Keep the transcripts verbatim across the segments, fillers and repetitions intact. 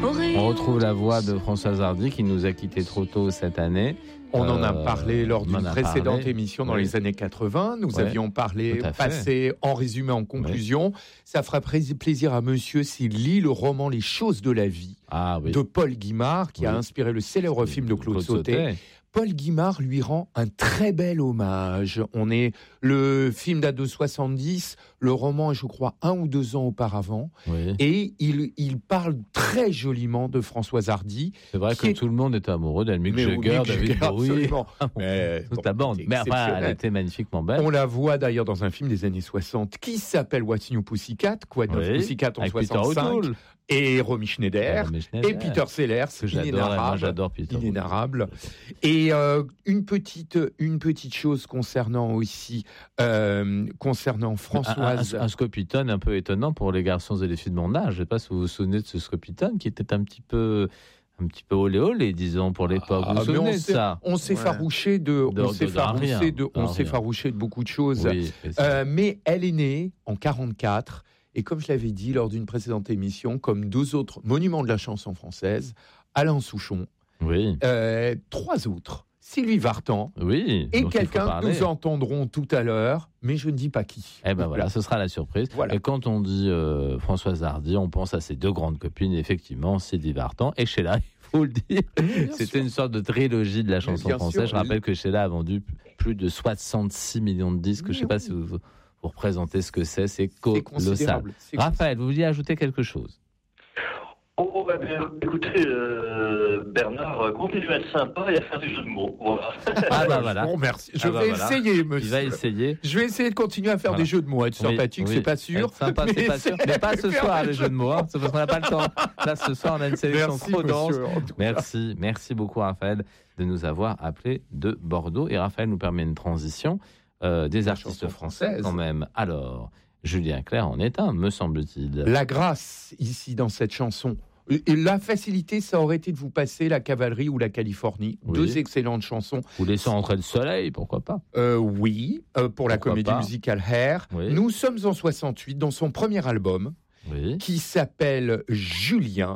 On retrouve la voix de Françoise Hardy qui nous a quittés trop tôt cette année. On en a parlé lors d'une précédente parlé. émission dans oui. les années quatre-vingts. Nous ouais. avions parlé, passé en résumé, en conclusion. Oui. Ça fera plaisir à monsieur s'il lit le roman Les choses de la vie ah, oui. de Paul Guimard, qui oui. a inspiré le célèbre oui. film de Claude, Claude Sautet. Sautet. Paul Guimard lui rend un très bel hommage. On est le film date de soixante-dix, le roman est, je crois, un ou deux ans auparavant, oui. et il, il parle très joliment de Françoise Hardy. C'est vrai que est... tout le monde était amoureux d'elle, Mick Jagger, David Bowie, toute la bande. Mais enfin, elle était magnifiquement belle. On la voit d'ailleurs dans un film des années soixante qui s'appelle What's New Pussycat, Quoi de oui. Pussycat en avec soixante-cinq. Et Romy Schneider, et, Schneider, et Peter Sellers, inénarrable, j'adore Peter. inénarrable. Et euh, une petite, une petite chose concernant aussi, euh, concernant Françoise. Un, un, un Scopitone un peu étonnant pour les garçons et les filles de mon âge. Je ne sais pas si vous vous souvenez de ce Scopitone qui était un petit peu. Un petit peu olé olé, disons, pour l'époque. Ah, vous vous souvenez de ça? On s'est ouais. farouché de, de, on s'est farouché de, on s'est farouché de beaucoup de choses. Oui, euh, mais elle est née en quarante-quatre. Et comme je l'avais dit lors d'une précédente émission, comme deux autres monuments de la chanson française, Alain Souchon, oui. euh, trois autres, Sylvie Vartan, oui, et quelqu'un que nous entendrons tout à l'heure, mais je ne dis pas qui. Eh ben voilà, ce sera la surprise. Voilà. Et quand on dit euh, Françoise Hardy, on pense à ses deux grandes copines, effectivement, Sylvie Vartan et Sheila. Il faut le dire. C'était sûr. Une sorte de trilogie de la chanson française. Sûr, je rappelle que Sheila a vendu plus de soixante-six millions de disques. Oui. Je ne sais pas si vous... Pour présenter ce que c'est, c'est colossal. C'est Raphaël, vous vouliez ajouter quelque chose? Oh, bah bien, écoutez, euh, Bernard, continuez à être sympa et à faire des jeux de mots. Voilà. Ah bah voilà. Bon, merci. Je ah vais bah essayer, voilà. monsieur. Il va essayer. Je vais essayer de continuer à faire voilà. des jeux de mots. Être sympathique, oui, c'est pas sûr. Être sympa, mais c'est pas sûr. Mais pas ce soir, les jeux de mots. Hein, c'est parce qu'on n'a pas le temps. Là, ce soir, on a une sélection merci, trop dense. Merci, merci beaucoup, Raphaël, de nous avoir appelés de Bordeaux. Et Raphaël nous permet une transition euh, des la artistes français, quand même. Alors... Julien Clerc en est un, me semble-t-il. La grâce, ici, dans cette chanson. Et la facilité, ça aurait été de vous passer La Cavalerie ou La Californie. Oui. Deux excellentes chansons. Vous laissez entrer le soleil, pourquoi pas euh, Oui, euh, pour la pourquoi comédie pas. musicale Hair. Oui. Nous sommes en soixante-huit, dans son premier album, oui. qui s'appelle Julien.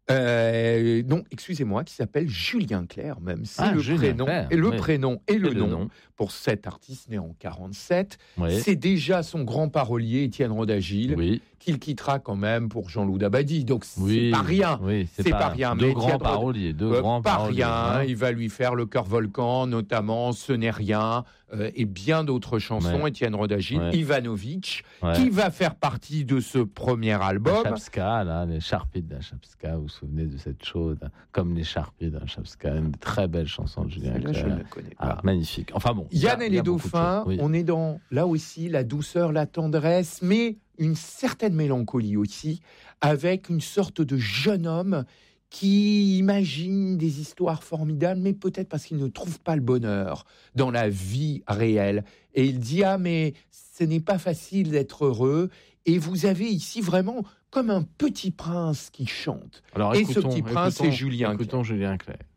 Euh, non, excusez-moi, qui s'appelle Julien Clerc même. C'est ah, le Julien prénom Clerc, et le oui. prénom et le, et nom, le nom pour cet artiste né en quarante-sept. Oui. C'est déjà son grand parolier Étienne Rodagil oui. qu'il quittera quand même pour Jean-Loup Dabadi. Donc oui. c'est pas rien. Oui, c'est, c'est pas, pas rien. Deux mais grands Étienne paroliers, deux euh, grands pas paroliers. rien. Hein. Il va lui faire Le Cœur Volcan, notamment Ce n'est rien, euh, et bien d'autres chansons. Ouais. Étienne Rodagil, ouais. Ivanovic, ouais. qui va faire partie de ce premier album. La Chapska, là, les Charpies de la Chapska, vous vous souvenez de cette chose, hein, comme les Charpies de la Chapska, une très belle chanson de Julien Clerc. Je ne la connais pas. Ah, magnifique. Enfin bon. Yann et les dauphins, oui. on est dans, là aussi, la douceur, la tendresse, mais une certaine mélancolie aussi, avec une sorte de jeune homme qui imagine des histoires formidables, mais peut-être parce qu'il ne trouve pas le bonheur dans la vie réelle. Et il dit, ah, mais ce n'est pas facile d'être heureux. Et vous avez ici vraiment comme un petit prince qui chante. Alors, et écoutons, ce petit prince, écoutons, c'est Julien Écoutons Clerc. Julien Clerc.